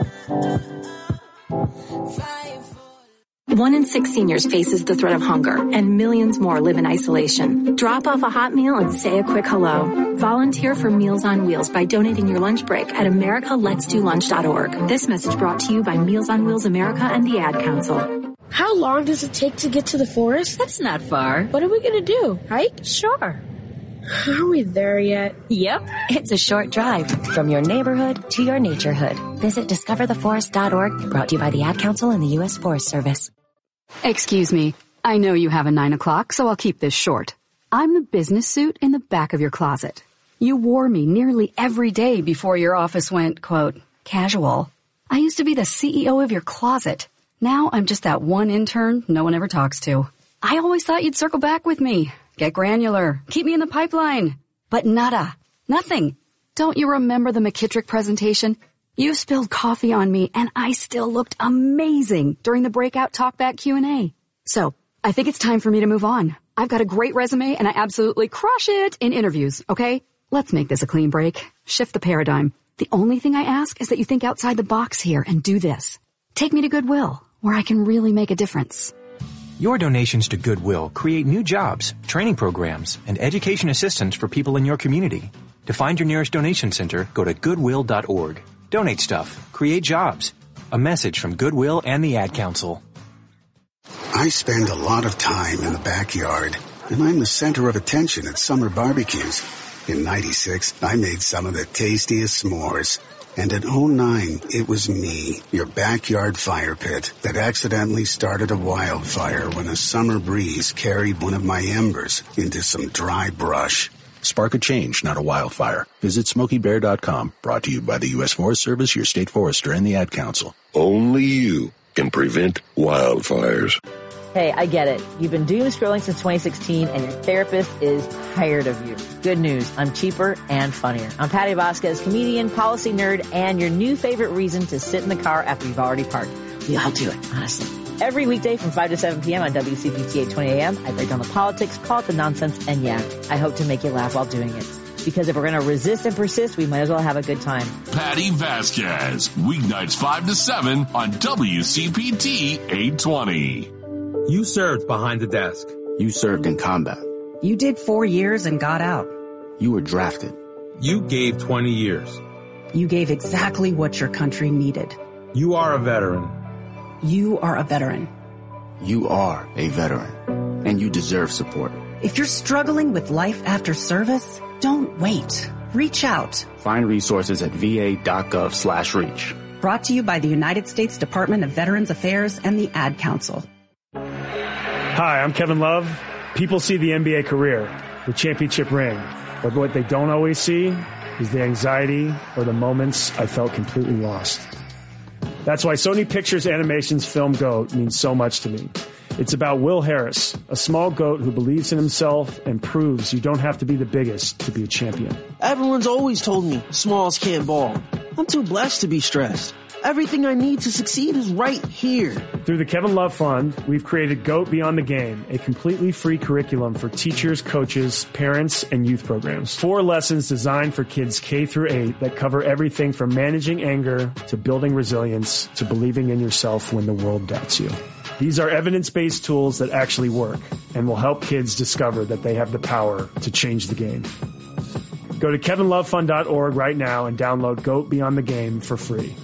Speaker 11: 1 in 6 seniors faces the threat of hunger, and millions more live in isolation. Drop off a hot meal and say a quick hello. Volunteer for Meals on Wheels by donating your lunch break at americaletsdolunch.org. This message brought to you by Meals on Wheels America and the Ad Council.
Speaker 24: How long does it take to get to the forest?
Speaker 12: That's not far.
Speaker 24: What are we going to do? Hike?
Speaker 12: Sure.
Speaker 24: Are we there yet?
Speaker 12: Yep. It's a short drive from your neighborhood to your naturehood. Visit discovertheforest.org, brought to you by the Ad Council and the U.S. Forest Service.
Speaker 13: Excuse me. I know you have a 9 o'clock, so I'll keep this short. I'm the business suit in the back of your closet. You wore me nearly every day before your office went, quote, casual. I used to be the CEO of your closet. Now I'm just that one intern no one ever talks to. I always thought you'd circle back with me. Get granular. Keep me in the pipeline. But nada. Nothing. Don't you remember the McKittrick presentation? You spilled coffee on me, and I still looked amazing during the breakout talkback Q&A. So, I think it's time for me to move on. I've got a great resume, and I absolutely crush it in interviews, okay? Let's make this a clean break. Shift the paradigm. The only thing I ask is that you think outside the box here and do this. Take me to Goodwill, where I can really make a difference.
Speaker 14: Your donations to Goodwill create new jobs, training programs, and education assistance for people in your community. To find your nearest donation center, go to goodwill.org. Donate stuff. Create jobs. A message from Goodwill and the Ad Council.
Speaker 15: I spend a lot of time in the backyard, and I'm the center of attention at summer barbecues. In '96, I made some of the tastiest s'mores. And in '09, it was me, your backyard fire pit, that accidentally started a wildfire when a summer breeze carried one of my embers into some dry brush.
Speaker 16: Spark a change, not a wildfire. Visit SmokeyBear.com. Brought to you by the U.S. Forest Service, your state forester, and the Ad Council.
Speaker 17: Only you can prevent wildfires.
Speaker 24: Hey, I get it. You've been doom scrolling since 2016, and your therapist is tired of you. Good news. I'm cheaper and funnier. I'm Patty Vasquez, comedian, policy nerd, and your new favorite reason to sit in the car after you've already parked. We all do it, honestly. Every weekday from 5 to 7 p.m. on WCPT 820 AM, I break down the politics, call it the nonsense, and yeah, I hope to make you laugh while doing it. Because if we're going to resist and persist, we might as well have a good time.
Speaker 22: Patty Vasquez, weeknights 5 to 7 on WCPT 820.
Speaker 19: You served behind the desk.
Speaker 29: You served in combat.
Speaker 30: You did 4 years and got out.
Speaker 29: You were drafted.
Speaker 19: You gave 20 years.
Speaker 30: You gave exactly what your country needed.
Speaker 19: You are a veteran.
Speaker 30: You are a veteran.
Speaker 29: You are a veteran, and you deserve support.
Speaker 30: If you're struggling with life after service, don't wait. Reach out.
Speaker 29: Find resources at va.gov/reach.
Speaker 30: Brought to you by the United States Department of Veterans Affairs and the Ad Council.
Speaker 31: Hi, I'm Kevin Love. People see the NBA career, the championship ring, but what they don't always see is the anxiety or the moments I felt completely lost. That's why Sony Pictures Animation's Film Goat means so much to me. It's about Will Harris, a small goat who believes in himself and proves you don't have to be the biggest to be a champion.
Speaker 32: Everyone's always told me smalls can't ball. I'm too blessed to be stressed. Everything I need to succeed is right here.
Speaker 31: Through the Kevin Love Fund, we've created GOAT Beyond the Game, a completely free curriculum for teachers, coaches, parents, and youth programs. 4 lessons designed for kids K through 8 that cover everything from managing anger to building resilience to believing in yourself when the world doubts you. These are evidence-based tools that actually work and will help kids discover that they have the power to change the game. Go to kevinlovefund.org right now and download GOAT Beyond the Game for free.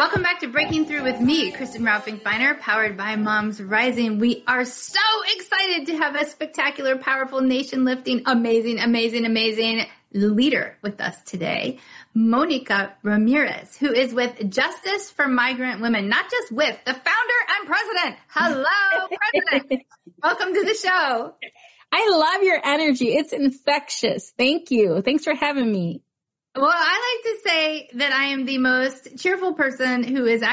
Speaker 9: Welcome back to Breaking Through with me, Kristen Raufinkbeiner, powered by Moms Rising. We are so excited to have a spectacular, powerful, nation-lifting, amazing leader with us today, Monica Ramirez, who is with Justice for Migrant Women, not just with, the founder and president. Hello, President. Welcome to the show.
Speaker 1: I love your energy. It's infectious. Thank you. Thanks for having me.
Speaker 9: Well, I like to say that I am the most cheerful person who is